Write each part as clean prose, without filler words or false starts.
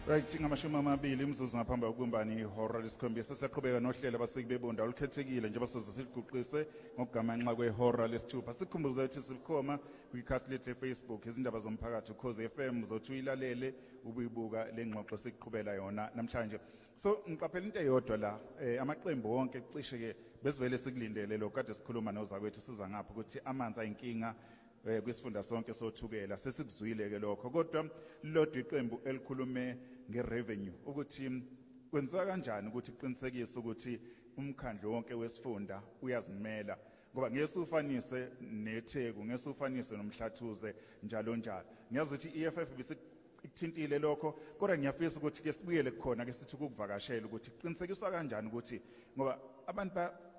Right, ngamashumi amabili imzuzu ngaphambi kokubumbana ihora lesikhombisa siyaqhubeka nohlelo abaseki bebonda olukhethekile njengoba sizosiguqise ngokugamanxa kwehora lesithupha. Sikhumbuze ukuthi sikhoma kwi-Catholic Facebook izindaba zomphakathi Ukhozi FM uzothi uyilalele ubuyibuka lengxoxo siqhubela yona namhlanje. So ngiqaphela into eyodwa la amaqembu wonke cishe ke besivele sikulindele lo kade sikhuluma nozakwethu siza ngapha ukuthi amanzi ayinkinga kwisifunda sonke sothukela sesikuzwile ke lokho kodwa lodwa iqembu elikhulume ngerevenue ukuthi kwenziwa kanjani ukuthi kuqinisekise ukuthi umkhandlu wonke wesifunda uyazimela ngoba ngeke ufanise neTheku ngeke ufanise nomhlathuze njalo njalo. Ngiyazi ukuthi iEFF bisikuthintile lokho kodwa ngiyafisa ukuthi ke sibuyele khona ke sithi ukuvakashela ukuthi kuqinisekiswa kanjani ukuthi ngoba abantu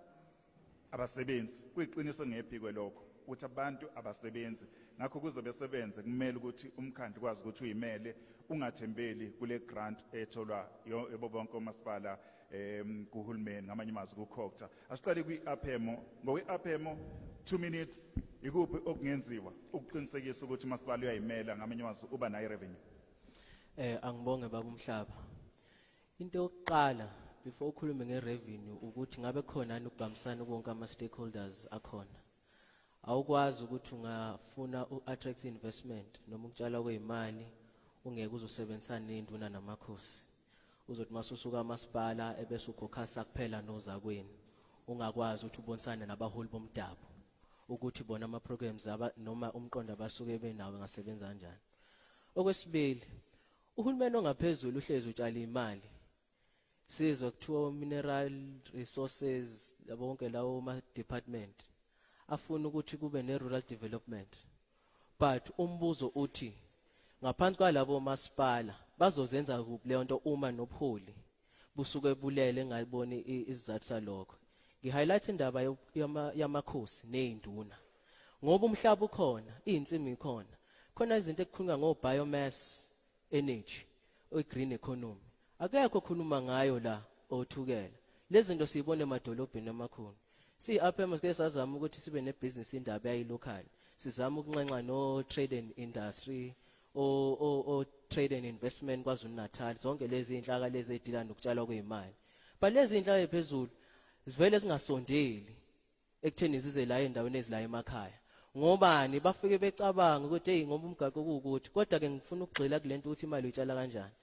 abasebenzi kuyiqiniso ngephiko lokho ukuthi abantu abasebenzi ngakho kuze besebenze kumele ukuthi umkhandlu kwazi ukuthi uyimele ungathembeli kule grant etholwa yebo bonke omasipala kuhulumeni ngamanye amazwi kukhokta. Asiqale kwi-APEMO ngokwe-APEMO 2 minutes ikuphi okungenziwa ukuqinisekisa ukuthi umasipala uyayimela ngamanye amazwi uba nayo revenue. Angibonge baba umhlaba. Into yokuqala before ukhulume ngerevenue ukuthi ngabe khona ukubambisana konke ama stakeholders akhona. Awukwazi ukuthi ungafuna u-attract investment noma ukutshala kwezimali ungeke uzosebenzisana nenduna namakhosi. Uzothi masusuka amasipala ebese ukhokhasa kuphela nozakwenu. Ungakwazi ukuthi ubonisane nabaholi bomdabu ukuthi bona ama programs noma umqondo abasuke benawo ngasebenza kanjani. Okwesibili, uhulumeni ongaphezulu uhlezi utshala imali. Sizwe kuthiwa mineral resources labo bonke lawo ma department afuna ukuthi kube ne-rural development, but umbuzo uthi ngaphansi kwalabo masipala bazozenza kuphi leyo nto uma nopholi busuke bulele engayiboni isizathu salokho. Ngi-highlight indaba yamakhosi ney'nduna ngoba umhlaba ukhona, iy'nsimi ikhona, khona izinto ekukhulunywa ngo-biomass energy, o-green economy. Akekho okhuluma ngayo la othukela. Lezi zinto siyibona emadolobheni amakhulu. Si-APEMO ke sazama ukuthi sibe nebusiness indaba yayilocal. Sizama ukunxenxa no trade and industry o trade and investment kwaZulu Natal. Zonke lezi inhlaka lezi edila nokutshalwa kwezimali. But lezi inhlaka ephezulu zivele singasondeli ekutheni zize la endaweni ezila emakhaya. Ngobani bafike becabanga ukuthi hey ngoba umgaqo ukuthi kodwa ke ngifuna ukugxila kulento ukuthi imali uyitshala kanjani.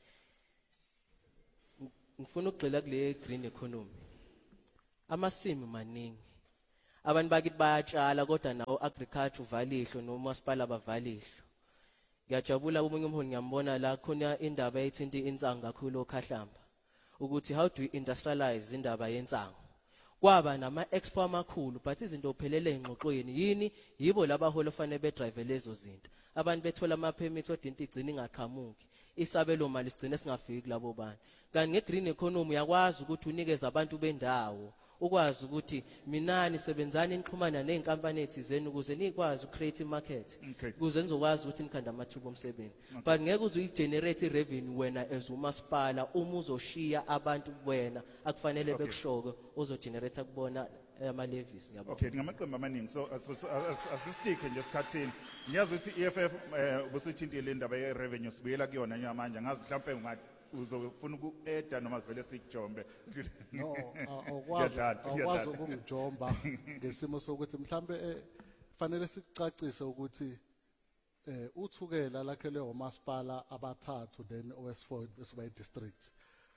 Ngifuna ukugxila kule green economy. Amasimi maningi. Abantu bakithi bayatshala kodwa nawo agriculture uvalihlo nomasipala bavalihlo. Ngiyajabula umunye umholi ngiyambona la khona indaba ethinta insangu kakhulu okhahlamba ukuthi how do we industrialize indaba yensangu. Kwaba nama expo amakhulu but izinto uphelele engxoxweni yini yibo labaholi ofanele bedrive lezo zinto. Abantu bethola ama permits odinto igcina ingaqhamuki. Isabelo mali sigcine singafiki labo bantu. Kanti ngegreen economy yakwazi ukuthi unikeze abantu bendawo ukwazi ukuthi minani sebenzani nixhumana nezinkampani ezithizeni ukuze nikwazi ucreate market ukuze nizokwazi ukuthi nikhanda amathuba omsebenzi. But ngeke uze uyigenerate revenue wena as umasipala uma uzoshiya abantu wena akufanele bekushoko uzogenerate kubona ama levies ngiyabona. Okay, ngamaqembu amaningi so asistike nje esikhathini. Ngiyazi ukuthi iEFF busithintile indaba ye revenue sibuyela kuyona nyamanje ngazi mhlawumbe ungathi uzofuna uku-eda noma vele sikujombe. No, awukwazi ukungijomba ngesimo sokuthi mhlambe fanele sicacise ukuthi uthukela lakhele omasipala abathathu then oWestford besiba district.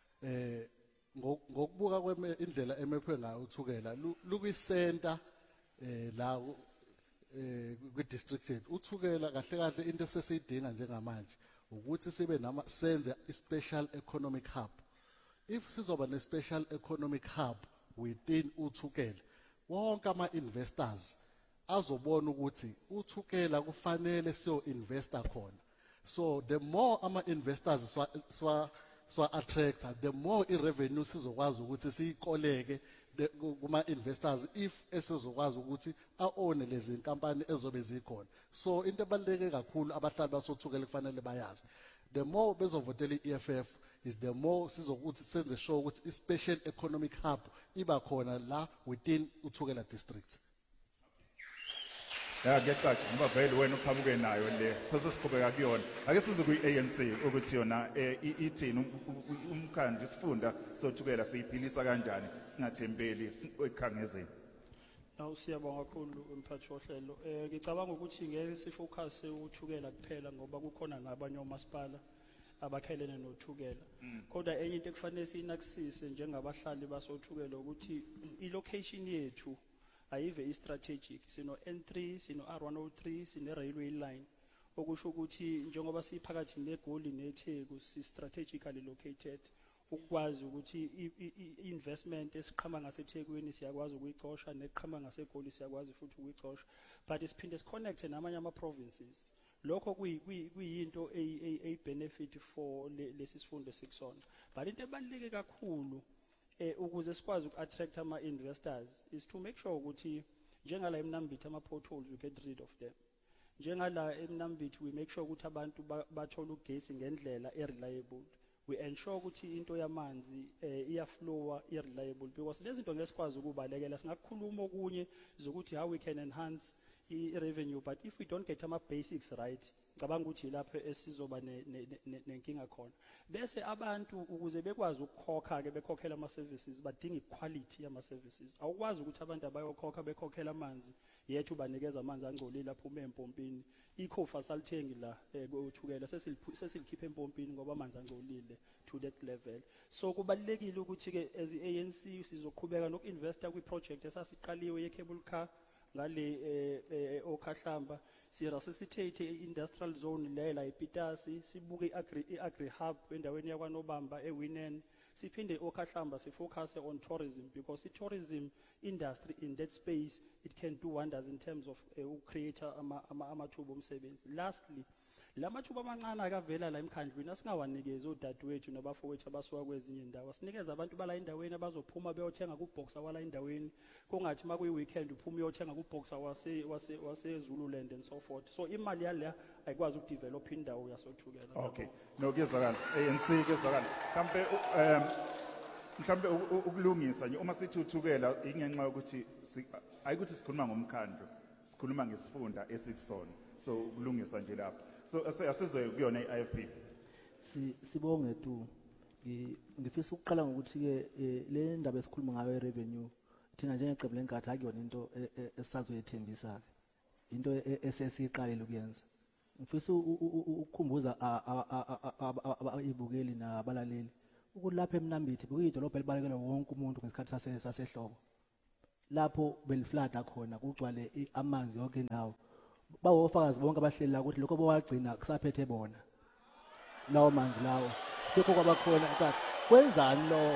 Ngokubuka kweme indlela emephe ngayo uthukela lukwisenta la kwi district yethu uthukela kahle kahle into esesiyidinga njengamanje ukuthi sibe senze i-special economic hub. If sizoba ne-special economic hub within uthukela wonke ama-investors azobona ukuthi uthukela kufanele siyo-investa khona. So the more ama-investors attractor the more i-revenue sizokwazi ukuthi siyikoleke kuma-investors if esizokwazi ukuthi a-own lezi nkampani ezobe zikhona. So into ebaluleke kakhulu abahlali basothukela kufanele bayazi the more bezovotela i-EFF is the more sizokuthi senze sure ukuthi i-special economic hub iba khona la within uthukela district. Ya ngecathi ngoba vele wena uqhamuke nayo le sesiqhubeka kuyona. Ake size kuyi-ANC ukuthi yona ithini umkhandlu isifunda sothukela siyiphilisa kanjani singathembeli ekhangezeni. Nawu siyabonga kakhulu umphathi wohlelo. Ngicabanga ukuthi ngeke sifocus uthukela kuphela ngoba kukhona nabanye omasipala abakhelene nothukela. Kodwa enye into ekufanele siyinakisise njengabahlali basothukela ukuthi i-location yethu ayive strategic. Sino N3, sino R103, sino railway line. Okusho ukuthi njengoba siphakathi neGoli neTheku si strategically located. Ukwazi ukuthi investment esiqhama ngaseThekwini siyakwazi ukuyicosha neqhama ngaseGoli siyakwazi futhi ukuyicosha, but isiphinde siconnect namanye ama provinces. Lokho kuyinto a benefit for lesi sifundo sekusona. But into ebaluleke kakhulu ukuze sikwazi uku-attract ama-investors is to make sure ukuthi njengala eMnambithi ama-potholes we get rid of them. Njengala eMnambithi we make sure ukuthi abantu bathola ugesi ngendlela e-reliable. We ensure ukuthi into yamanzi iyaflowa i-reliable because lezi zinto ngeke sikwazi ukubalekela. Singakukhuluma okunye zokuthi how we can enhance i-revenue, but if we don't get ama-basics right, ngicabanga ukuthi lapho esizoba nenkinga khona. Bese abantu ukuze bekwazi ukukhokha-ke bekhokhela ama-services badinga i-quality yama-services. Awukwazi ukuthi abantu abayokhokha bekhokhela amanzi yethu banikeza amanzi angcolile aphume empompini. Ikhofa salithengi la kweThukela sesilikhipha empompini ngoba amanzi angcolile to that level. So kubalekile ukuthi-ke as i-ANC sizoqhubeka noku-investa kwi-project esasiqaliwe ye-cable car ngale oKhahlamba. Si-resuscitate i-industrial zone le la ePitasi, sibuke i-agri hub endaweni yakwaNobamba eWinen. Siphinde oKhahlamba sifocus on tourism because the tourism industry in that space it can do wonders in terms of create amathuba omsebenzi. Lastly, lamathuba amancane akavela la emkhandlwini asingawanikezi odadewethu nabafowethu abasuka kwezinye indawo. Sinikeza abantu bala endaweni abazophuma beyothenga kuBoxer wala endaweni. Kungathi makuyi weekend uphuma uyothenga kuBoxer wase Zululand and so forth. So imali yala ayikwazi ukudevelop indawo yasothukela. Okay. No kuyezwakala. ANC kuyezwakala. Mhlambe ukulungisa nje uma sithuthukela ingenxa ukuthi ayikuthi sikhuluma ngomkhandlu, sikhuluma ngesifunda esikusona. So ukulungisa nje lapho. So asizwe kuyona i-IFP. Sibonge tu. Ngifisa ukuqala ngokuthi ke le ndaba esikhuluma ngayo revenue thina njengeqembu lenkatha akuyona into esisazoyethembisa ke. Into esesiqalile ukuyenza. Ngifisa ukukhumbuza ibukeli nabalaleli ukuthi lapha eMnambithi bekuyidolobha elibalekela wonke umuntu ngesikhathi sasehlobo. Lapho beliflada khona kugcwale amanzi yonke indawo. Bawofakazi bonke abahleli la ukuthi lokho bowagcina kusaphethe bona. Lawo manzi lawo sekho kwabakhona ukuthi kwenzani lokho?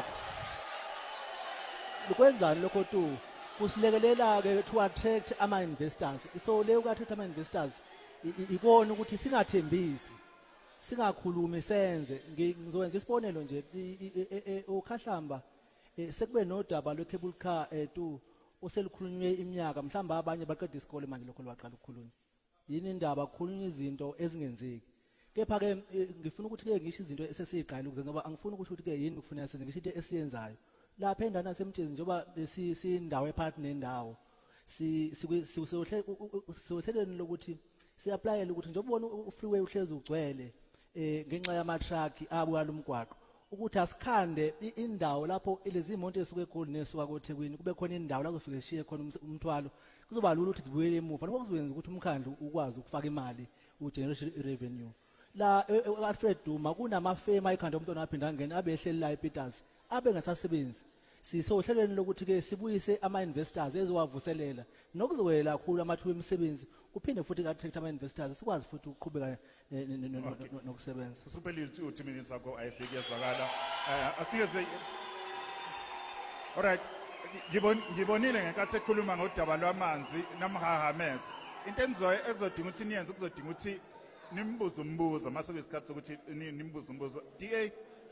Kwenzani lokho tu? Kusilekelela ke to attract ama-investors. So leyo ku-attract ama-investors ikona ukuthi singathembisi, singakhulumi senze. Ngizokwenza isibonelo nje uKhahlamba sekube nodaba lwe-cable car tu oselikhulunywe iminyaka mhlawumbe abanye baqeda isikole manje lokho lwaqala ukukhulunywa. Yini indaba kukhulunywa izinto ezingenzeki. Kepha ke ngifuna ukuthi ke ngisho izinto esesiyiqala ukuzenza ngoba angifuni ukuthi ke yini ukufuneka senze ngisho into esiyenzayo. Lapha endaweni yaseMtshezi njengoba sindawo ephakathi nendawo sizohleleni lokuthi siapplyele ukuthi njengoba ubona u-freeway uhlezi ugcwele ngenxa yama-truck abuya lumgwaqo ukuthi asikhande indawo lapho lezi imoto esuke eGoli nesuka koThekwini kube khona indawo la kufike sishiye khona umthwalo. Kuzoba lula ukuthi zibuyele emuva lokho kuzowenza ukuthi umkhandlu ukwazi ukufaka imali ugeneration revenue. La Alfred Duma kunamafema ekhanda umuntu onaphinda angena abehleli la ePitasi abe ngasasebenzi. Sisohlelweni lokuthi ke sibuyise ama-investors ezowavuselela nokuzowela kakhulu amathuba emisebenzi kuphinde futhi ka-attract ama-investors sikwazi futhi ukuqhubeka nokusebenza. Suphelile 2 minutes ago IFP kuyezwakala. Asinikeze. Alright. Ngibonile ngenkathi ekhuluma ngodaba lwamanzi namhahameza. Into ezodinga ukuthi niyenze kuzodinga ukuthi nimbuze umbuzo mase kuyisikhathi sokuthi nimbuze umbuzo. DA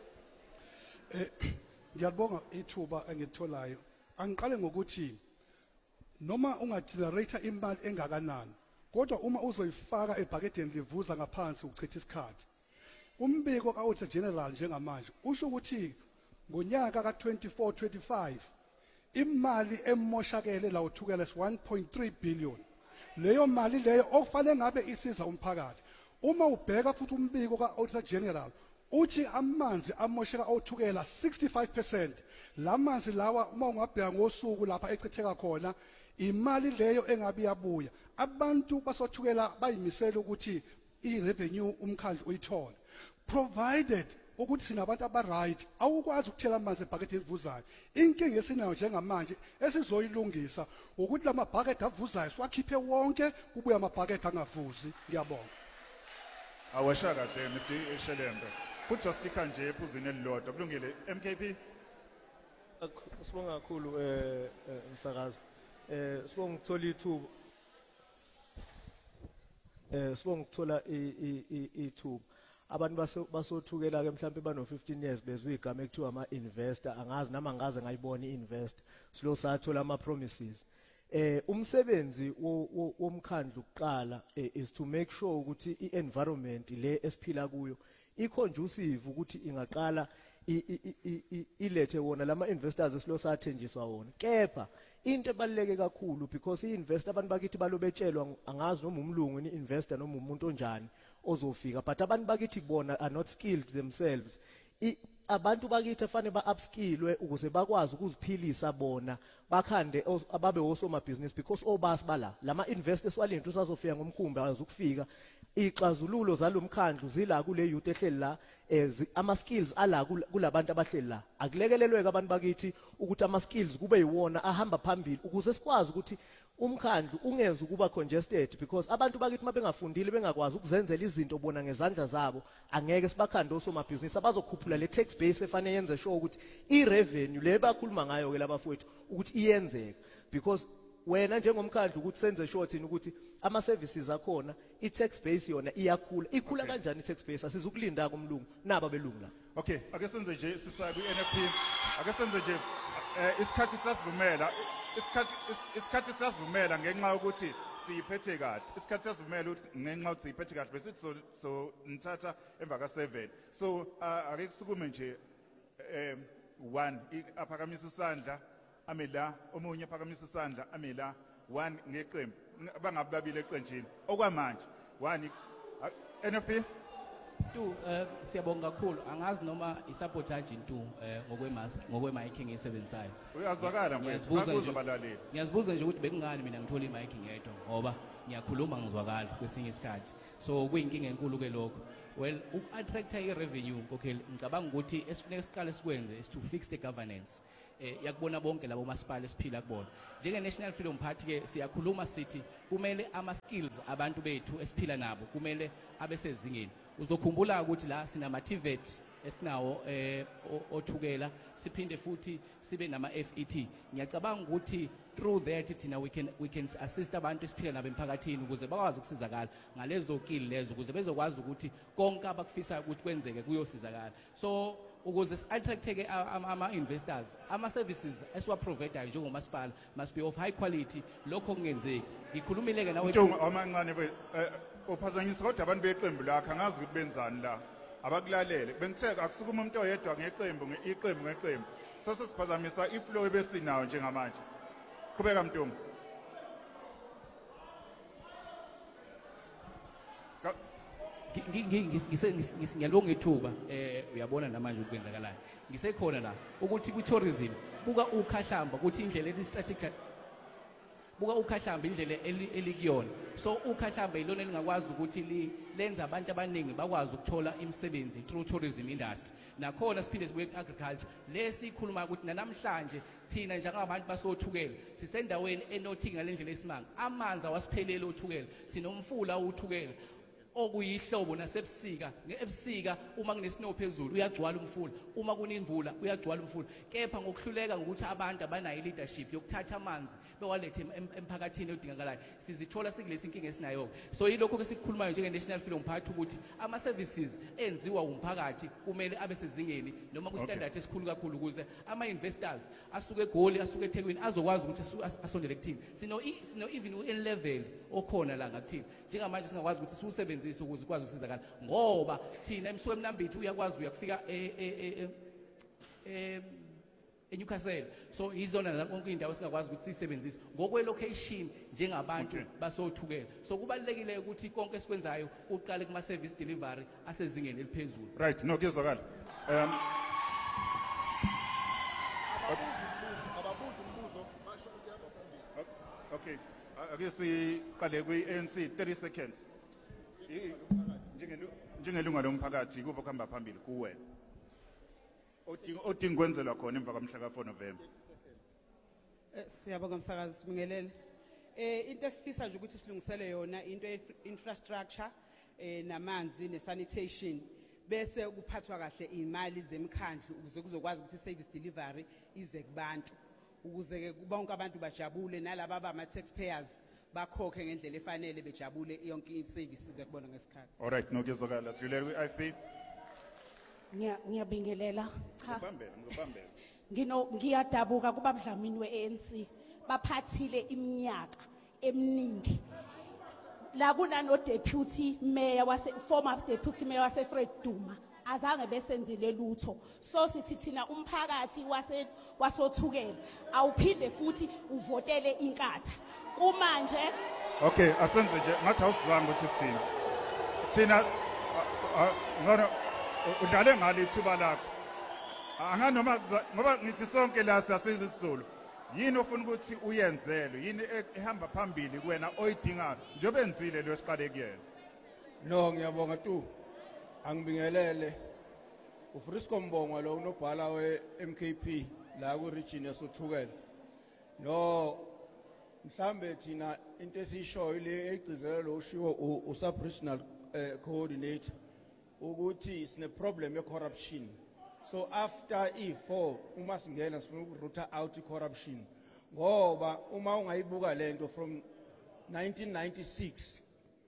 ngiyabonga ithuba engitholayo. Angiqale ngokuthi noma ungagenerator imali engakanani kodwa uma uzoyifaka ebhaketheni livuza ngaphansi uchitha isikhathi. Umbiko ka-Auditor General njengamanje usho ukuthi ngonyaka ka-24-25 imali emoshakele la uthukela 1.3 billion leyo mali leyo okufanele ngabe isiza umphakathi. Uma ubheka futhi umbiko ka-Auditor General uthi amanzi amosheka othukela 65%. Lamanzi lawa uma ungabheka ngosuku lapha echitheka khona imali leyo engabe yabuya. Abantu basothukela bayimisela ukuthi i-revenue umkhandlu uyithole. Provided ukuthi sinabantu aba-right awukwazi ukuthela amanzi ebhaketheni elivuzayo. Inkinga esinayo njengamanje esizoyilungisa ukuthi lamabhakede avuzayo siwakhiphe wonke kubuye amabhakede angavuzi. Ngiyabonga. Awasha kahle Mr. Shelembe. Put just stick nje ephuzini elilodwa kulungile MKP. Sibonga kakhulu umsakazi. Sibonga ukuthola ithuba. Sibonga ukuthola ithuba. Abantu basothukela ke mhlawumbe bano 15 years bezwe igama ekuthiwa ama investor angazi nama ngaze ngayibona iinvestor silo sathola ama promises. Umsebenzi womkhandlu kuqala is to make sure ukuthi i-environment le esiphila kuyo i-conducive ukuthi ingaqala ilethe wona lama investors esilo sathenjiswa wona. Kepha into ebaluleke kakhulu because i-investor abantu bakithi balobetshelwa angazi noma umlungu ni-investor noma umuntu onjani ozofika, but abantu bakithi bona are not skilled themselves. Abantu bakithi fanele ba-upskillwe ukuze bakwazi ukuziphilisa bona bakhande ababe osomabhizinisi because obasi bala lama investors walinto usazofika ngomkhumbi azukufika. Ixazululo zalomkhandlu zila kule youth ehleli la ama skills ala kulabantu abahleli la akulekelelwe abantu bakithi ukuthi ama skills kube yiwona ahamba phambili ukuze sikwazi ukuthi umkhandlu ungenza ukuba congested because abantu bakithi mabengafundile bengakwazi ukuzenzela izinto bona ngezandla zabo angeke sibakhande osomabhizinisi abazokhuphula le tax base efanele yenze sure ukuthi i-revenue le bakhuluma ngayo ke labafowethu ukuthi iyenzeka because wena njengomkhandlu ukuthi senze sure thina ukuthi ama services akhona i-tax base yona iyakhula ikhula kanjani i-tax base asizukulinda komlungu naba belungu la. Okay, ake senze nje sisa ku-NFP ake senze nje isikhathi sasivumela isikhathi sasivumela ngenxa yokuthi siyiphethe kahle isikhathi sasivumela ukuthi ngenxa yokuthi siyiphethe kahle bese so nithatha emva ka7 so ake kusukume nje 1 aphakamisa isandla amela omunye aphakamisa isandla amela 1 ngeqembu bangabe babili eqenjini okwamanje 1 NFP siyabonga kakhulu angazi noma isabotage into ngokwe-mic ngiyisebenzisayo uyazwakala mfethu bakuza balaleli ngiyazibuza nje ukuthi bekungani mina ngithola i-mic ngedwa ngoba ngiyakhuluma ngizwakala kwesinye isikhathi so kuyinkinga enkulu ke lokho. Well, uku-attracta i-revenue okay ngicabanga ukuthi esifuneka siqale sikwenze is to fix the governance. Yakubona bonke labo masipala esiphila kubona njenge-National Freedom Party ke siyakhuluma sithi kumele ama-skills abantu bethu esiphila nabo kumele abesezingeni. Uzokhumbula ukuthi la sinama-TVET esinawo othukela siphinde futhi sibe nama-FET. Ngiyacabanga ukuthi through that thina we can assist abantu esiphila nabo emphakathini ukuze bakwazi ukusizakala ngalezo kili lezo ukuze bezokwazi ukuthi konke abakufisayo ukuthi kwenzeke kuyosizakala. So ukuze si-attracte-ke ama-investors ama-services esiwa-providayo njengomasipala must be of high quality. Lokho kungenzeki ngikhulumile-ke nawe amancane uphazanyisa kodwa abantu beqembu lakho angazi ukuthi benzani la abakulalele bengithe akusukuma umuntu oyedwa iqembu ngeqembu sesiphazamisa iflow ebesinayo njengamanje. Qhubeka Mntungu. ngiyalibonga ithuba uyabona namanje ukwenzakalayo ngisekhona la ukuthi ku-tourism buka ukhahlamba ukuthi indlela eli-strategic buka ukhahlamba indlela elikuyona so ukhahlamba yilona elingakwazi ukuthi lenze abantu abaningi bakwazi ukuthola imisebenzi through tourism industry. Nakhona siphinde sibuye ku-agriculture lesikhuluma ukuthi namhlanje thina njengabantu basothukela sisendaweni enothiki ngale ndlela esimanga amanzi awasiphelele othukela sinomfula uthukela okuyihlobo nasebusika ebusika uma kunesnow phezulu uyagcwala umfula uma kunemvula uyagcwala umfula kepha ngokuhluleka ngokuthi abantu abanayo leadership yokuthatha amanzi bewalethe emphakathini odingakalayo sizithola sikulesi inkinga esinayo. So yilokho ke sikukhulumayo njenge-National Freedom Party ukuthi ama-services enziwa umphakathi kumele abe sezingeni noma ku-standard esikhulu kakhulu ukuze ama-investors asuke eGoli asuke eThekwini azokwazi ukuthi asondele kuthini sino even u-N-level okhona la ngakuthini njengamanje singakwazi ukuthi siwusebenzise ukuze ukwazi ukusizakala ngoba thina emsuke emnambithi uyakwazi uyakufika eNewcastle. So izona zonke indawo singakwazi ukuthi sisebenzise ngokwe location njengabantu basothukela. So kubalekile ukuthi konke esikwenzayo uqale kuma service delivery asezingeni eliphezulu. Right, no kuyezwakala. ababuza umbuzo basho ukuyamba phambili. Okay. Ake siqale kwi-ANC 30 seconds. Njengelunga lomphakathi kuba kuhamba phambili kuwena. Odinga kwenzelwa khona emva kwamhla ka4 November. Siyabonga msakazi Sibingelele. Into esifisa nje ukuthi silungisele yona into infrastructure namanzi nesanitation bese kuphathwa kahle imali zemkhandlu ukuze kuzokwazi ukuthi service delivery ize kubantu ukuze ke bonke abantu bajabule nalabo abama taxpayers bakhokhe ngendlela efanele bejabule yonke iservices ekubona ngesikhathi. All right, no kuyezwakala. Sidlulele kwi-IFP. Ngiyabingelela cha Ngibambela. ngiyadabuka kuba mdlamini weANC baphathile iminyaka eminingi la kunano deputy mayor former deputy mayor wase Fred Duma azange besenzile lutho so sithi thina umphakathi wasothukela awuphinde futhi uvotele inkatha kumanje. Okay, asenze nje ngathi awusivanga ukuthi sithini. Thina ngona udlale ngale ithuba lakho. Anganoma ngoba ngithi sonke la siyasiza isizulu. Yini ofuna ukuthi uyenzelwe? Yini ehamba phambili kuwena oyidingayo njengoba enzile lo siqale kuyena? No, ngiyabonga tu. Angibingelele. uFrisco Mbongo lo unobhala weMKP la ku region yasothukela. No, mhlambe thina into esishoyo le egcizelela lo ushiwo usub regional coordinator ukuthi sine problem ye corruption. So after E4 uma singena sifuna ukuruta out corruption ngoba uma ungayibuka lento from 1996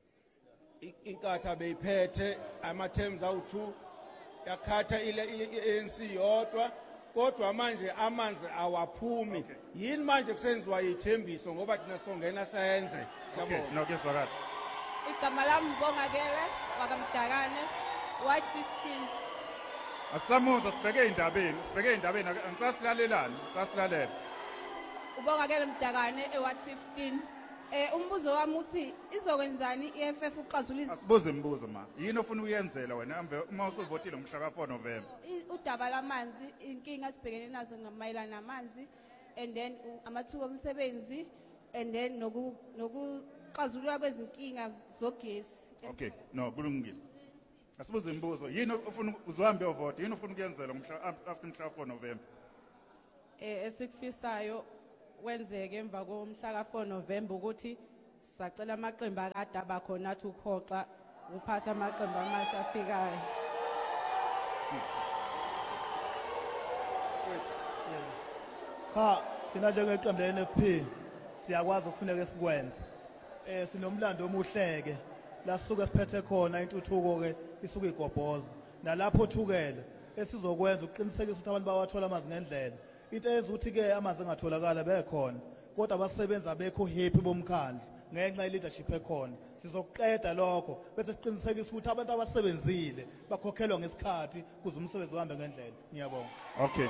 inkatha beyiphethe ama terms awu2 yakhatha ile ANC yodwa kodwa manje amanzi awaphumi. Yini manje kusenziwa ithembiso ngoba thina songena sayenze siyabona. No kuyezwakala. Igama lami Mbongakele wakamdakane White 15. Asamuza sibheke indabeni angisasilalelani sasilalela. Ubongakele Mdakane eWard 15. Umbuzo wami uthi izokwenzani iFF uqazulisa Asibuze imibuzo ma. Yini ofuna uyenzela wena uma usuvotile ngomhla ka4 November? udaba lamanzi inkinga sibhekene nazo ngamayelana namanzi and then amathuba omsebenzi and then nokuqazulula kwezinkinga zogesi. Okay, no kulungile. Asibuze imibuzo. Yini ofuna uzohambe uvote? Yini ofuna ukuyenzela ngomhla after mhla ka4 November? Esikufisayo wenzeke emva komhla ka4 November ukuthi sacela amaqembu akade abakhona athi ukhoxa uphatha amaqembu amasha afikayo. Cha thina njengeqembu leNFP siyakwazi ukufuneka sikwenze. Sinomlando omuhleke la sisuke siphethe khona intuthuko ke isuke igobhoza nalapho thukela esizokwenza uqinisekisa ukuthi abantu bawathola amanzi ngendlela. Into ezuthi ke amanzi engatholakala bekhona kodwa abasebenza bekho happy bomkhandlu ngenxa ye leadership ekhona. Sizokuqeda lokho bese siqinisekisa ukuthi abantu abasebenzile bakhokhelwa ngesikhathi kuze umsebenzi uhambe ngendlela. Ngiyabonga. Okay.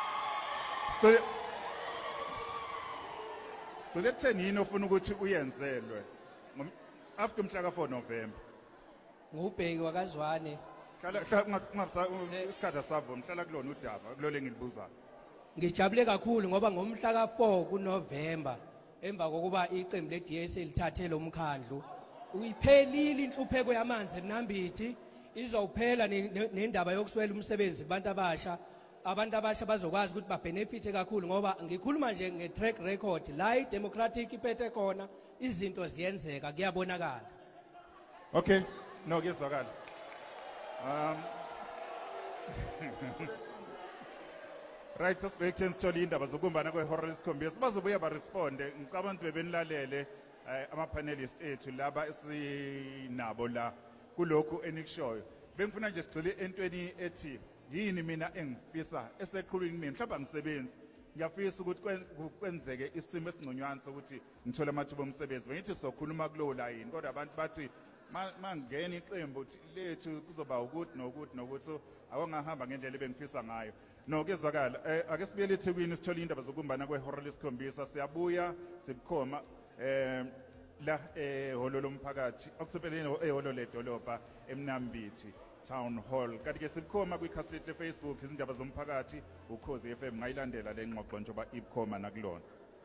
Sicela yini ofuna ukuthi uyenzelwe after mhla ka4 November? Ngubheki wakazwane. Hlala ungabisa isikhathi asavo mhlala kulona udaba kulole engilibuzayo. Ngijabule kakhulu ngoba ngomhla ka4 kuNovember emva kokuba iqembu leDS lithathe lo mkhandlu uyiphelile inhlupheko yamanzi eMnambithi izophela nendaba yokuswela umsebenzi kubantu abasha. Abantu abasha bazokwazi ukuthi babenefite kakhulu ngoba ngikhuluma nje ngetrack record la iDemocratic iphethe khona izinto ziyenzeka kuyabonakala. Okay, no kuyezwakala. Right, suspects sithole indaba zokumbana kwehora lesikhombisa bazobuya ba responde. Ngicabanga ukuthi bebenilalele ama panelists ethu laba esinabo la kulokhu enikushoyo. Bengifuna nje sigcile entweni ethi yini mina engifisa eseqhulwini kimi mhlawumbe angisebenzi ngiyafisa ukuthi kwenzeke isimo esingconywana sokuthi ngithola amathuba omsebenzi. Bengithi sokhuluma kulowo line kodwa abantu bathi mangena iqembu lethu kuzoba ukuthi nokuthi so awangahamba ngendlela ebengifisa ngayo nokezwakala ake sibuyele eThekwini sithole indaba zokumbana kwehora lesikhombisa siyabuya sibukhoma la eholo lomphakathi okusepheleni eholo ledolobha eMnambithi Town Hall kanti ke sibukhoma kwikhasi lethu leFacebook izindaba zomphakathi Ukhozi FM ngayilandela le ngxoxo njengoba ibukhoma nakulona.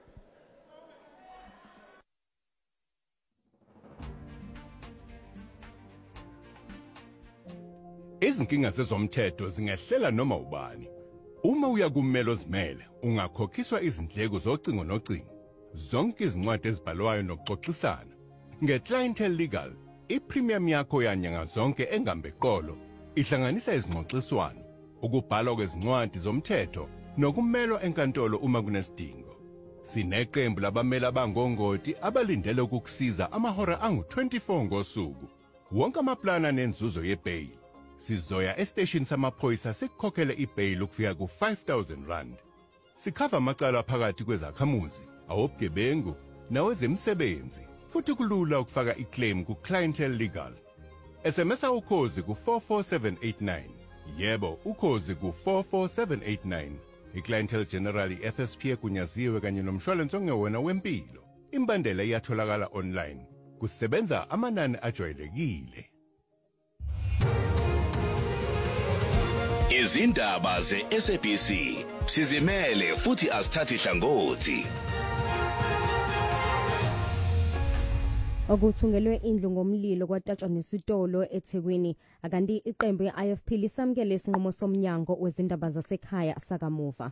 Izinkinga zezomthetho zingehlela noma ubani. Uma uya kummelo ozimele, ungakhokhiswa izindleko zocingo nocingo. Zonke izincwadi ezibhalwayo nokuxoxisana. Nge-Clientele Legal, ipremium yakho yanyanga zonke engambeqolo ihlanganisa izingxoxiswano, ukubhalwa kwezincwadi zomthetho nokumelwa enkantolo uma kunesidingo. Sineqembu labameli abangongoti abalindele ukukusiza amahora angu-24 ngosuku. Wonke amaplana nenzuzo yebail. Sizoya estation samaphoyisa sikukhokhele ibail ukufika ku-5,000 rand. Sikhava amacala phakathi kwezakhamuzi, awobugebengu, nawezemisebenzi, futhi kulula ukufaka iclaim ku-Clientele Legal. SMS Ukhozi ku-44789. Yebo, Ukhozi ku-44789. I-Clientele General FSP egunyaziwe kanye nomshwalense ongewona wempilo. Imbandela iyatholakala online. Kusebenza amanani ajwayelekile. Izindaba ze-SABC sizimele futhi asithathi hlangothi. Okuthungelwe indlu ngomlilo kwatatshwa nesitolo eThekwini akanti iqembu ye-IFP lisamkele isinqumo somnyango wezindaba zasekhaya sakamuva.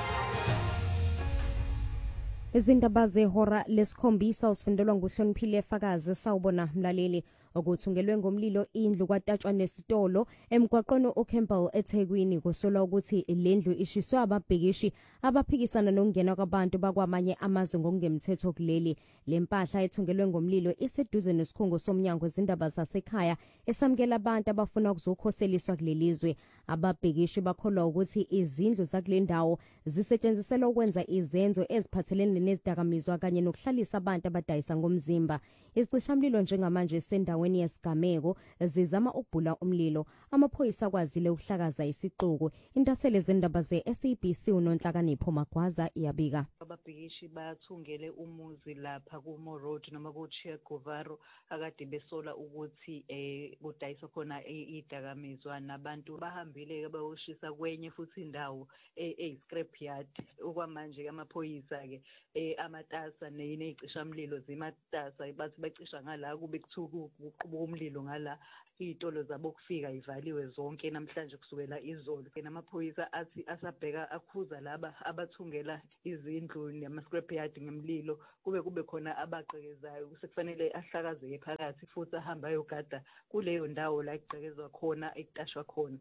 Izindaba zehora lesikhombisa usifundelwa nguHloniphile Fakazi sawubona mlaleli. Okuthungelwe ngomlilo indlu kwatatshwa nesitolo emgwaqweni oCampbell eThekwini kusolwa ukuthi lendlu ishiswe ababhekishi abaphikisana nokungena kwabantu bakwamanye amazwe ngokungemthetho kuleli. Lempahla ethungelwe ngomlilo iseduze nesikhungo somnyango wezindaba zasekhaya esamkela abantu abafuna ukuzokhoseliswa kulelizwe. Ababhekishi bakholwa ukuthi izindlu zakulendawo zisetshenziselwa ukwenza izenzo eziphathelene nezidakamizwa kanye nokuhlalisa abantu abadayisa ngomzimba. Izicishamlilo njengamanje sendaweni yesigameko zizama ukubhula umlilo. Amaphoyisa kwazile ukuhlakaza isixuku. Intasele zendaba ze-SABC uNonhlakanipho Magwaza iyabika. Ababhikishi bathungele umuzi lapha kuMo Road noma kuChia Govaro akade besola ukuthi kudayiswa khona idakamizwa nabantu bahambile bayoshisa kwenye futhi indawo scrap yard. Okwamanje amaphoyisa ke amatasa neyicishamlilo zimatasa bathi bacisha ngala kube kuthuka ukuqubuka umlilo ngala izitolo zabo kufika ivaliwe zonke namhlanje kusukela izolo. Namaphoyisa athi asabheka akhuza laba abathungela izindlu nama-scrap yard ngemlilo kube khona abaqekezayo kusefanele ahlakazeke phakathi futhi ahamba ayogada kuleyo ndawo la igqekezwa khona ekuqashwa khona.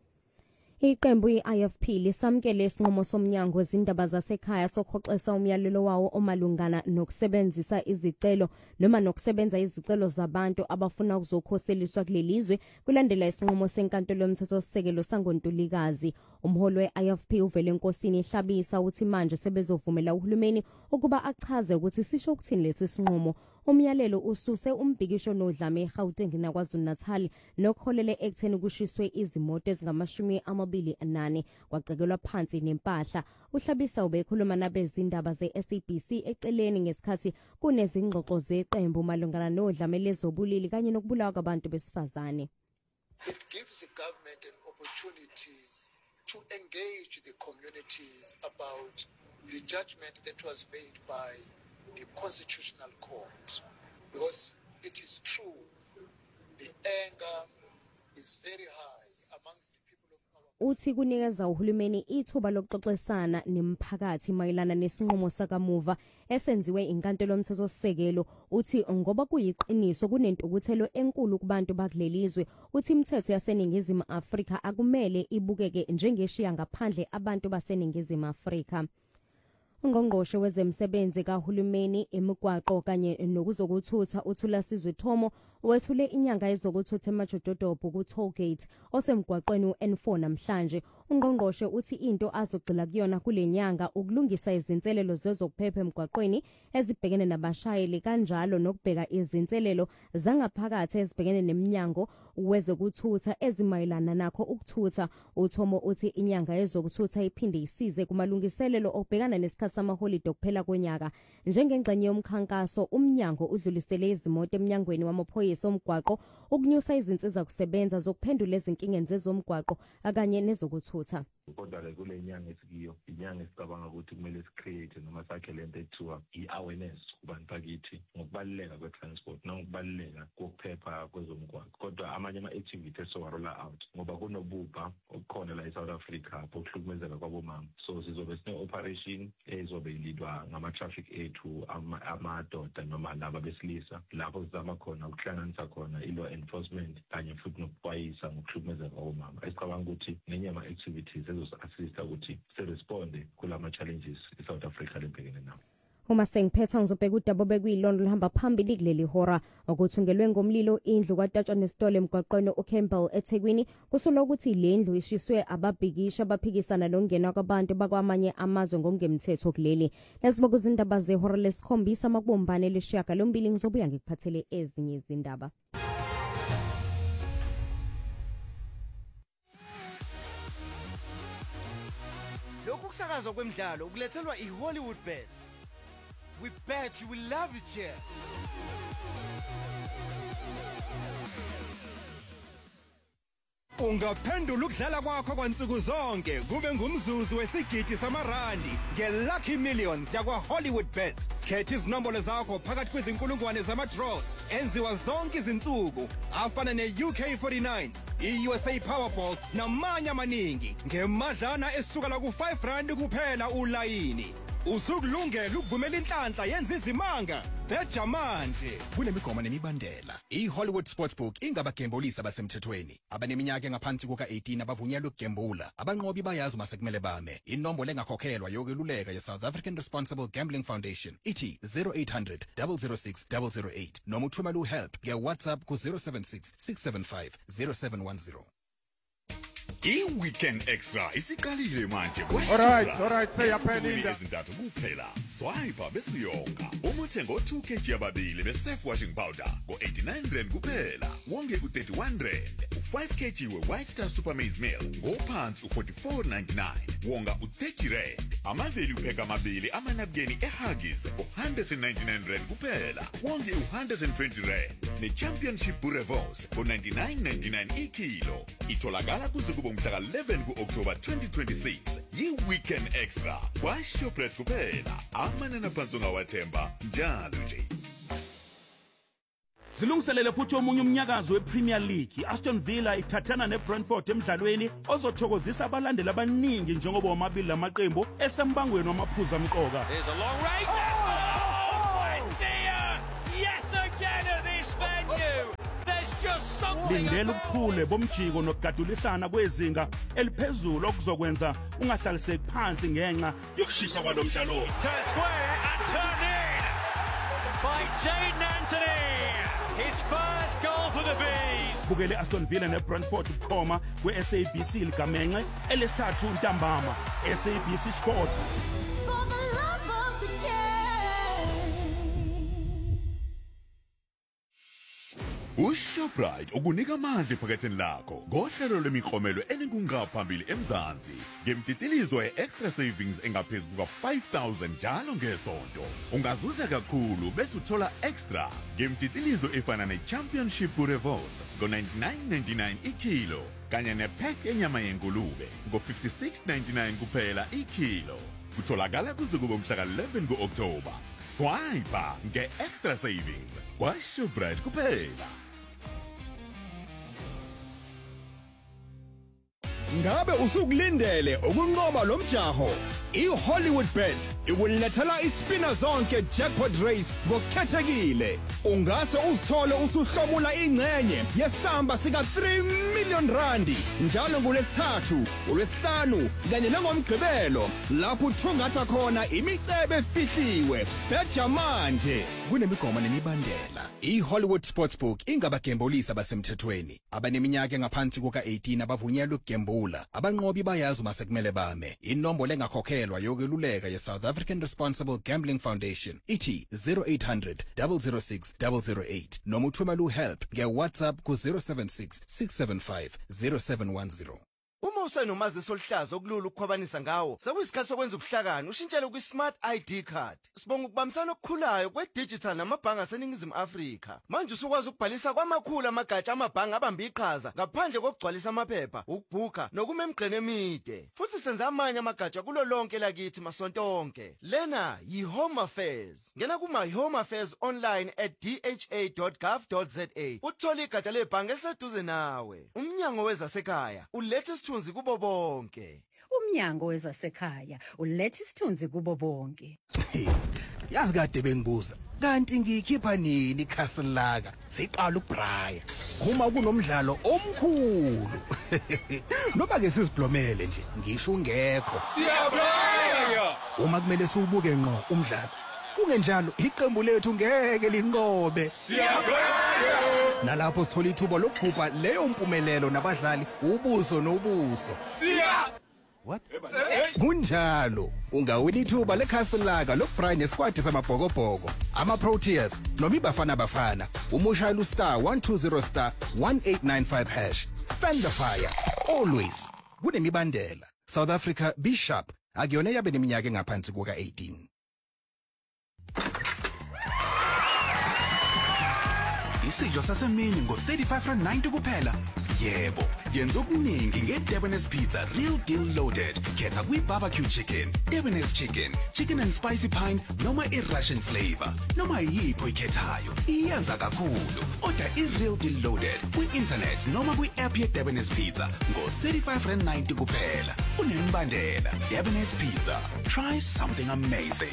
Iqembu i-IFP lisamkele isinqumo somnyango wezindaba zasekhaya sokhoxisa umyalelo wawo omalungana nokusebenzisa izicelo noma nokusebenza izicelo zabantu abafuna ukuzokhoseliswa kulelizwe kulandela isinqumo senkantolo yomthethosisekelo sangoNtulikazi. Umholi we-IFP uvele enkosini ehlabisa uthi manje sebezovumela uhulumeni ukuba achaze ukuthi sisho ukuthini lesi sinqumo. Umyalelo ususe umbhikisho nodlame eGauteng naKwaZulu-Natal nokholele ekutheni kushiswe izimoto ezingama-28 kwacekelwa phansi nempahla. Uhlabisa ubekhuluma nabezindaba ze-SABC eceleni ngesikhathi kunezingxoxo zeqembu malungana nodlame lezobulili kanye nokubulawa kwabantu besifazane. It gives the government an opportunity to engage the communities about the judgment that was made by the Constitutional Court, because it is true the anger is very high amongst the people of our uthi kunikeza uhulumeni ithuba lokuxoxisana nemphakathi mayelana nesinqumo sakamuva esenziwe inkantolo yomthethosisekelo. Uthi ngoba kuyiqiniso kunentukuthelo enkulu kubantu bakulelizwe, uthi imithetho yaseNingizimu Afrika akumele ibukeke njengeshiya ngaphandle abantu baseNingizimu Afrika. Ungqongqoshe wezemsebenzi kahulumeni emigwaqo kanye nokuzokuthutha uThulasizwe Thomo wethule inyanga ezokuthutha emajojodobo ku-tollgate osemgwaqweni u-N4 namhlanje. Ungqongqoshe uthi into azogxila kuyona kule nyanga ukulungisa izinselelo zezokuphepha emgwaqweni ezibhekene nabashayeli kanjalo nokubheka izinselelo zangaphakathi ezibhekene neminyango wezokuthutha ezimayelana nakho ukuthutha. UThomo uthi inyanga ezokuthutha iphinde isize kumalungiselelo okubhekana nesikhathi samaholide okuphela konyaka. Njengengxenye yomkhankaso, umnyango udlulisele izimoto eminyangweni wamaphoyisa omgwaqo ukunyusa izinsiza kusebenza zokuphendula ezinkingeni zezomgwaqo akanye nezokuthutha. Kodwa kule nyanga esikiyo inyanga esicabanga ukuthi kumele sicreate noma sakhe lento ethiwa i-awareness kubantu bakithi ngokubaluleka kwe-transport nokubaluleka kokuphepha kwezomgwaqo. Kodwa amanye ama-activities esizowarola out ngoba kunobubha okukhona la eSouth Africa bokuhlukumezeka kwabomama. So sizobe sine-operation ezobe ilidwa ngama-traffic ethu amadoda noma laba besilisa lapho sizama khona ukuhlanganisa khona i-law enforcement kanye futhi nokuxwayisa ngokuhlukumezeka kwabomama. Esicabanga ukuthi nenye ama-activities assista ukuthi siresponde kulama challenges eSouth Africa lebhekene nawo. Uma sengiphetha ngizobheka udaba bekuyilondlo lihamba phambili kuleli hora okuthungelwe ngomlilo indlu kwatatshwa nesitolo emgwaqweni uCampbell eThekwini kusulo ukuthi le ndlu ishiswe ababhikisha abaphikisana nokungena kwabantu bakwamanye amazwe ngokungemthetho kuleli. Lesibuka izindaba zehora lesikhombisa makubombane leshiyaga lombili ngizobuya ngikuphathele ezinye izindaba. Lokhu kusakazwa kwemidlalo ukulethelwa iHollywood Bet. We bet you will love it here. Ungaphendula ukudlala kwakho kwansuku zonke kube ngumzuzu wesigidi samarandi ngeLucky Millions yakwa Hollywood Bets. Khetha izinombolo zakho phakathi kwezinkulungwane zama-draws enziwa zonke izinsuku afana ne-UK49, i-USA Powerball namanye amaningi ngemadlana esuka la ku-R5 kuphela ulayini. Usukulungela ukuvumela inhlanhla yenza izimanga. Betha manje kunemigomo nemibandela. iHollywood Sportsbook ingabagembulisi abasemthethweni abaneminyaka engaphansi kuka-18 abavunyelwe ukugembula. Abanqobi bayazi uma sekumele bame. Inombolo engakhokhelwa yokweluleka ye-South African Responsible Gambling Foundation ithi 0800 006 008 noma uthumela uhelp nge-WhatsApp ku-076 675 0710. I-Weekend Extra isiqalile manje. Alright, seyaphelile izintathu kuphela. Swipe bese uyonga. Uma uthenga o2 kg ababili be-Safe washing powder ngo89 kuphela. Wonge u31. U5 kg we-White Star Super Maize Meal ngophansi u44.99. Wonga u30. Amaveli upheka amabili amanabukeni eHuggies u199 kuphela. Wonge u120. Ne-Championship Boerewors ngo99.99 ikilo. Itholakala kuze mhla ka-11 ku-October 2026 yi-Weekend Extra kwaShoprite kuphela. Amanani phansi ongawathemba njalo nje. Zilungiselele futhi omunye umnyakazo wePremier League. iAston Villa ithathana neBrentford emdlalweni ozothokozisa abalandeli abaningi njengoba omabili lamaqembu esembangweni wamaphuzu amqoka. There's a long range. Oh dear! Yes again at this venue. Lindela ukukhule bomjiko nokugadulisana kwezinga eliphezulu okuzokwenza ungahlaliseki phansi ngenxa yokushisa kwalomdlalo. Turn square and turn in by Jayden Anthony. His first goal for the Bees. Bukele Aston Villa neBrentford bukhoma kweSABC ligamenxe elesithathu ntambama. SABC Sport. uShoprite ukunika amandla ephaketheni lakho ngohlelo lemiklomelo elinkunqa phambili eMzansi ngemtitilizo ye-extra savings engaphezulu kuka-5,000 njalo ngesonto. Ungazuza kakhulu bese uthola extra ngemtitilizo efana ne-Championship Boerewors ngo99.99 ikilo kanye nepack enyama yengulube ngo56.99 kuphela ikilo. Kutholakala kuze kube mhla ka-11 ku-October. Swipe nge-extra savings kwaShoprite kuphela. Ngabe usukulindele ukunqoba lo mjaho? iHollywood Bet ikulethela ispina zonke jackpot race ngokukhethekile. Ungase uzithole usuhlomula ingcenye yesamba sika 3 million rand njalo ngolesithathu, olwesihlanu kanye nangomgqibelo lapho uthungatha khona imicebe efihliwe. Betja manje kunemigomo nemibandela. iHollywood Sportsbook ingabagembulisi abasemthethweni. Abaneminyaka engaphansi kuka-18 abavunyelwe ukugembula. Abanqobi bayazi uma sekumele bame. Inombolo engakhokhelwa yokweluleka ye-South African Responsible Gambling Foundation ithi 0800 006 008 noma uthumela uhelp nge-WhatsApp ku-076 675 0710. Uma usenomazisi oluhlaza okulula ukukhwabanisa ngawo, sekuyisikhathi sokwenza ubuhlakani ushintshele kwi-Smart ID card. Sibonga ukubambisana okukhulayo kwe-digital namabhanga aseNingizimu Afrika. Manje usukwazi ukubhalisa kwamakhulu amagatsha amabhanga abambe iqhaza ngaphandle kokugcwalisa amaphepha, ukubhuka nokuma emigqeni emide. Futhi senza amanye amagatsha kulo lonke lakithi masonto onke. Lena yi-Home Affairs. Ngena kuma-Home Affairs online at dha.gov.za. Uthola igatsha lebhanga eliseduze nawe. Umnyango wezasekhaya ulethe isithunzi kubo bonke. Umnyango wezasekhaya ulethe isithunzi kubo bonke. Yazi kade bengibuza kanti ngikhipha nini ikhasi laka siqala uBraya uma kunomdlalo omkhulu. Noba ke siziblomele nje ngisho ungekho. Siyabraya. Uma kumele siwubuke ngqo umdlalo kungenjalo iqembu lethu ngeke linqobe. Siyabraya. Nalapho sithola ithuba lokugubha leyo mpumelelo nabadlali ubuso nobuso. What? Kunjalo ungawina ithuba lekhasi laka lokuBraya nesquad samabhokobhoko, ama-Proteas noma iBafana Bafana. Umushayela *120 *1895 hash. Fan the fire always. Kunemibandela. South Africa be sharp. Akuyona yabe neminyaka engaphansi kuka-18. Isidlo sasemini ngo-35.90 kuphela. Yebo, yenza okuningi ngeDebonairs Pizza Real Deal Loaded. Khetha kwi-barbecue chicken, Debonairs chicken, chicken and spicy pine noma i-Russian flavor. Noma yipho ikhethayo. Iyenza kakhulu. Order i-Real Deal Loaded kwi-internet noma kwi-app ye-Debonairs Pizza ngo-35.90 kuphela. Unembandela. Debonairs Pizza. Try something amazing.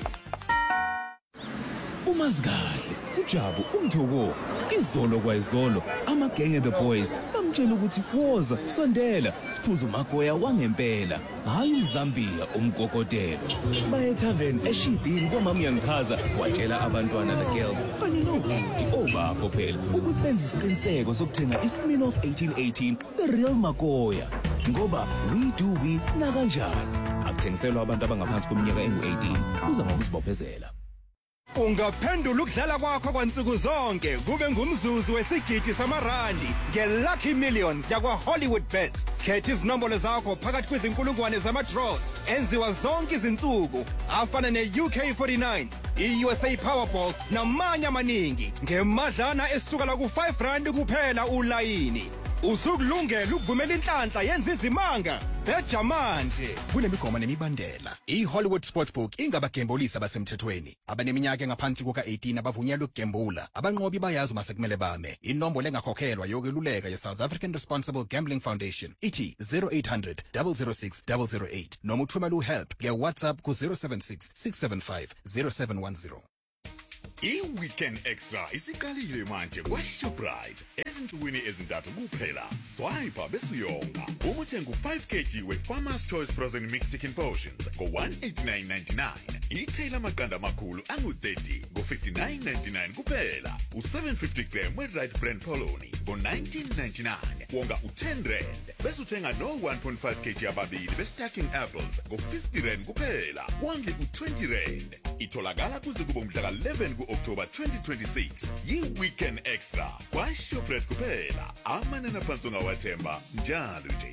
Umazikahle, uJabu umthoko, izolo kwayizolo, amagenge the boys bamtshela ukuthi woza sondela siphuza umagoya wangempela, hayi uZambia umgogotelo. Baye tavern eShibhini kwamama yangichaza watshela abantwana the girls kanye nobuthi obakho phela ukuthi benze isiqiniseko sokuthenga iSmirnoff 1818 the real magoya ngoba we do we na kanjani. Akuthengiselwa abantu abangaphansi kweminyaka engu-18 uza ngokuzibophezela. Ungaphendula ukudlala kwakho kwansuku zonke kube ngumzuzu wesigidi samarandi ngeLucky Millions yakwaHollywood Bets. Khetha izinombolo zakho phakathi kwezinkulungwane zama-draws enziwa zonke izinsuku afana ne-UK49, i-USA Powerball namanye amaningi ngemadlana esukela ku-R5 kuphela ulayini. Usukulungela ukuvumela inhlanhla yenza izimanga. Betja manje kunemigomo nemibandela. iHollywood Sportsbook ingabagembulisi abasemthethweni. Abaneminyaka engaphansi kuka-18 abavunyelwe ukugembula. Abanqobi bayazi uma sekumele bame. Inombolo engakhokhelwa yokweluleka ye-South African Responsible Gambling Foundation ithi 0800 006 008 noma uthumela uhelp nge-WhatsApp ku-076 675 0710. I-Weekend Extra isiqalile manje kwaShoprite. Ezinsukwini ezintathu kuphela. Swipe bese uyonga. Uma uthenga u5 kg we-Farmer's Choice Frozen Mixed Chicken Portions ngo-189.99. Ithela amaqanda amakhulu angu-30 ngo-59.99 kuphela. U750 gram we-Right Brand Polony ngo-19.99. Wonga u10 rand. Bese uthenga no-1.5 kg ababili be-Stacking Apples ngo-50 rand kuphela. Wonge u20 rand. Itholakala kuze kube umhla ka-11 ku-October 2026. Yi-Weekend Extra kwaShoprite kuphela. Amanani aphansi ongawathemba njalo nje.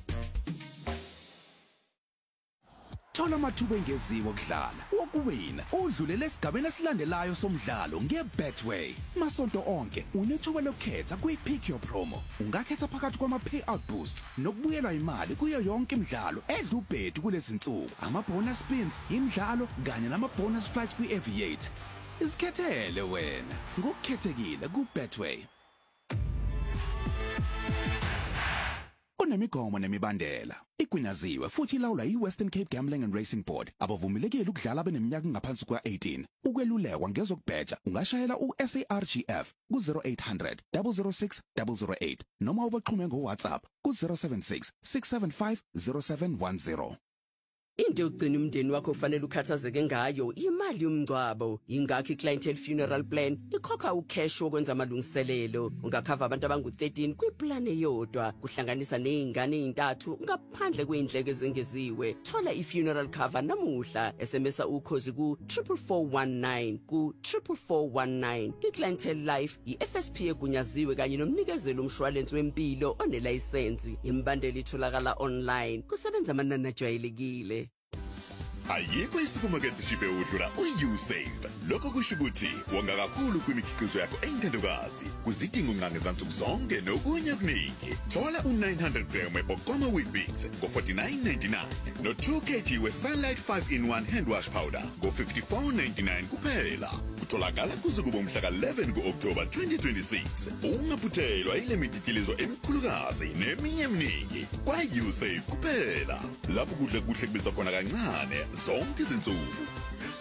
Thola amathuba engeziwe okudlala, wokuwina, udlulele esigabeni esilandelayo somdlalo ngeBetway. Masonto onke unethuba lokukhetha kwi-Pick Your Promo. Ungakhetha phakathi kwama-payout boosts nokubuyelwa imali kuyo yonke imidlalo edla ubhedu kulezi nsuku. Ama-bonus spins, imidlalo kanye nama-bonus flights kwi-Aviator. Isikhethele wena ngokukhethekile ku-Betway. kunemigomo nemibandela igunyaziwe futhi ilawulwa yi-Western Cape Gambling and Racing Board abavumelekile ukudlala beneminyaka ngaphansi kwa-18 ukwelulekwa ngezokubheja ungashayela u-SARGF ku-0800 006 008 noma ubaxhume ngo-WhatsApp ku-076 675 0710. Into yokugcina umndeni wakho ufanele ukhathazeke ngayo imali yomngcwabo. Ingakho iClientele Funeral Plan ikhokha ucash wokwenza amalungiselelo. Ungakhava abantu abangu-13 kwiplan eyodwa kuhlanganisa nezingane ezintathu ngaphandle kweindleko ezengeziwe. Thola ifuneral cover namuhla SMS ukhozi ku 44419 ku 44419. iClientele Life iFSP egunyaziwe kanye nomnikezelo umshwalense wempilo onelayisensi. Imbandeli itholakala online. Kusebenza amanani ajwayelekile. Ayikho isupermarket shipe udlula uYouSave. Lokho kusho ukuthi wonga kakhulu kwimikhiqizo yakho eyintandokazi. Kuzidinga unqange zansuku zonke nokunye okuningi. Thola u900 gram weBokoma Weetbix ngo49.99 no 2 kg weSunlight 5-in-1 hand wash powder ngo54.99 kuphela. Kutholakala kuze kube umhla ka11 kuOctober 2026. Ungaphuthelwa ile mititilizo emikhulukazi neminye eminingi kwaYouSave kuphela. Lapho kuhle kuhle kubizwa khona kancane zonke izinsuku.